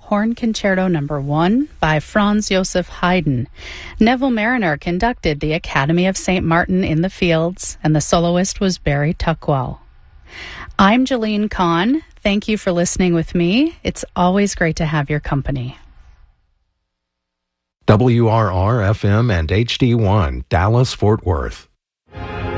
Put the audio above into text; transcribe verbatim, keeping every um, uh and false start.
Horn Concerto Number one by Franz Joseph Haydn. Neville Mariner conducted the Academy of Saint Martin in the Fields, and the soloist was Barry Tuckwell. I'm Jolene Kahn. Thank you for listening with me. It's always great to have your company. W R R F M and H D one, Dallas, Fort Worth.